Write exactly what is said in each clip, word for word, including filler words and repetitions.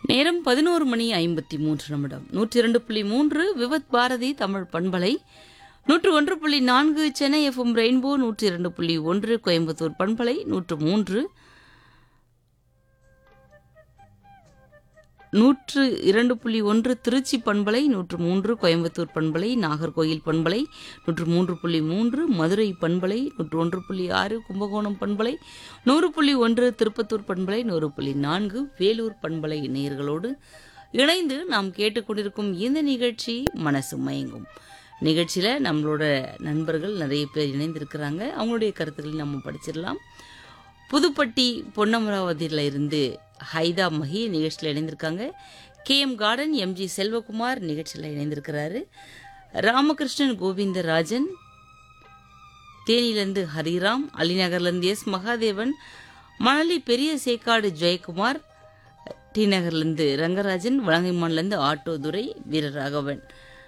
நேரம் பதினோரு மணி ஐம்பத்தி மூன்று நிமிடம். நூற்றி இரண்டு புள்ளி மூன்று விவத் பாரதி தமிழ் பண்பலை, நூற்று ஒன்று புள்ளி நான்கு சென்னை எஃப்எம் ரெயின்போ, நூற்றி இரண்டு புள்ளி ஒன்று கோயம்புத்தூர் பண்பலை, நூற்று மூன்று நூற்று இரண்டு புள்ளி ஒன்று திருச்சி பண்பலை, நூற்று மூன்று கோயம்புத்தூர் பண்பலை, நாகர்கோயில் பண்பலை, நூற்று மூன்று புள்ளி மூன்று மதுரை பண்பலை, நூற்று ஒன்று புள்ளி ஆறு கும்பகோணம் பண்பலை, நூறு புள்ளி ஒன்று திருப்பத்தூர் பண்பலை, நூறு புள்ளி நான்கு வேலூர் பண்பலை நேயர்களோடு இணைந்து நாம் கேட்டுக்கொண்டிருக்கும் இந்த நிகழ்ச்சி மனசு மயங்கும். நிகழ்ச்சியில் நம்மளோட நண்பர்கள் நிறைய பேர் இணைந்திருக்கிறாங்க. அவங்களுடைய கருத்துக்களை நம்ம படிச்சிடலாம். புதுப்பட்டி பொன்னமராவதியில் இருந்து ஹைதா மஹி நிகழ்ச்சியில் இணைந்திருக்காங்க. K M garden MG Selvakumar நிகழ்ச்சியில் இணைந்திருக்கிறாரு. ராமகிருஷ்ணன் கோவிந்தராஜன், தேனியிலிருந்து ஹரிராம், அலிநகர்லேருந்து எஸ் மகாதேவன், மணலி பெரிய சேக்காடு ஜெயக்குமார், டி நகர்லேருந்து ரங்கராஜன், வலங்கைமான்லேருந்து ஆட்டோதுரை வீரராகவன்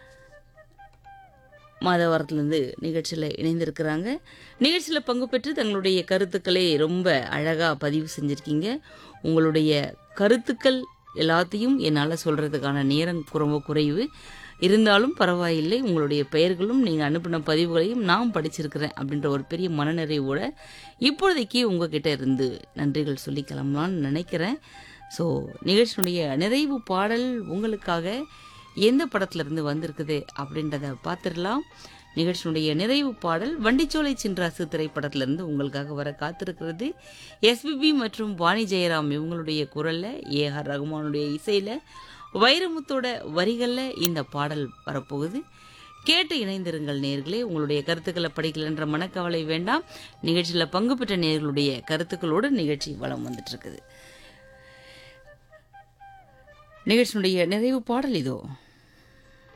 மாதவரத்துலேருந்து நிகழ்ச்சியில் இணைந்திருக்கிறாங்க. நிகழ்ச்சியில் பங்கு பெற்று தங்களுடைய கருத்துக்களை ரொம்ப அழகாக பதிவு செஞ்சுருக்கீங்க. உங்களுடைய கருத்துக்கள் எல்லாத்தையும் என்னால் சொல்கிறதுக்கான நேரம் ரொம்ப குறைவு, இருந்தாலும் பரவாயில்லை. உங்களுடைய பெயர்களும் நீங்கள் அனுப்பின பதிவுகளையும் நான் படிச்சிருக்கிறேன் அப்படின்ற ஒரு பெரிய மனநிறைவோட இப்பொழுதைக்கு உங்ககிட்ட இருந்து நன்றிகள் சொல்லிக்கலாம்லான்னு நினைக்கிறேன். ஸோ நிகழ்ச்சியினுடைய நிறைவு பாடல் உங்களுக்காக எந்த படத்திலிருந்து வந்திருக்குது அப்படின்றத பார்த்துடலாம். நிகழ்ச்சியினுடைய நிறைவு பாடல் வண்டிச்சோலை சின்ராசு திரைப்படத்திலிருந்து உங்களுக்காக வர காத்திருக்கிறது. எஸ்பிபி மற்றும் வாணி ஜெயராம் இவங்களுடைய குரலில், ஏ ஆர் ரகுமானுடைய இசையில், வைரமுத்தோட வரிகளில் இந்த பாடல் வரப்போகுது. கேட்டு இணைந்திருங்கள் நேயர்களே. உங்களுடைய கருத்துக்களை படிக்கலன்ற மனக்கவலை வேண்டாம். நிகழ்ச்சியில் பங்கு பெற்ற நேயர்களுடைய கருத்துக்களோடு நிகழ்ச்சி வளம் வந்துட்டு இருக்குது. நிகழ்ச்சியினுடைய நிறைவு பாடல் இதோ.